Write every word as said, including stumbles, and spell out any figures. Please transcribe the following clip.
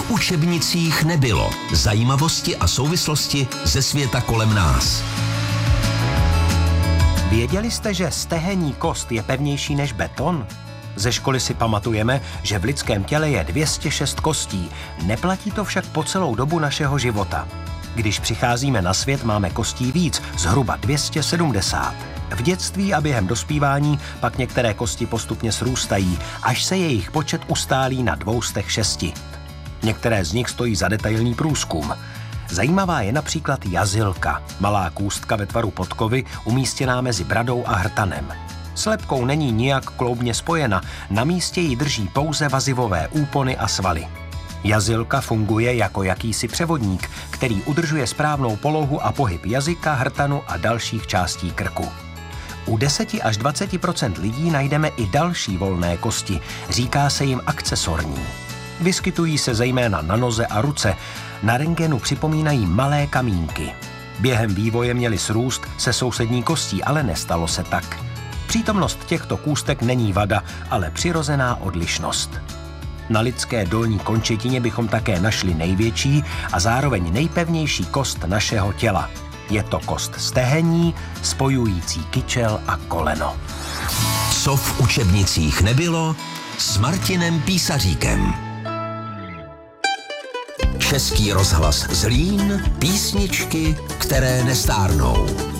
v učebnicích nebylo. Zajímavosti a souvislosti ze světa kolem nás. Věděli jste, že stehenní kost je pevnější než beton? Ze školy si pamatujeme, že v lidském těle je dvě stě šest kostí. Neplatí to však po celou dobu našeho života. Když přicházíme na svět, máme kostí víc, zhruba dvě stě sedmdesát. V dětství a během dospívání pak některé kosti postupně srůstají, až se jejich počet ustálí na dvě stě šest. Některé z nich stojí za detailní průzkum. Zajímavá je například jazylka, malá kůstka ve tvaru podkovy umístěná mezi bradou a hrtanem. S lebkou není nijak kloubně spojena, na místě ji drží pouze vazivové úpony a svaly. Jazylka funguje jako jakýsi převodník, který udržuje správnou polohu a pohyb jazyka, hrtanu a dalších částí krku. U deset až dvacet procent lidí najdeme i další volné kosti, říká se jim akcesorní. Vyskytují se zejména na noze a ruce, na rentgenu připomínají malé kamínky. Během vývoje měly srůst se sousední kostí, ale nestalo se tak. Přítomnost těchto kůstek není vada, ale přirozená odlišnost. Na lidské dolní končetině bychom také našli největší a zároveň nejpevnější kost našeho těla. Je to kost stehenní, spojující kyčel a koleno. Co v učebnicích nebylo, s Martinem Písaříkem. Český rozhlas Zlín, písničky, které nestárnou.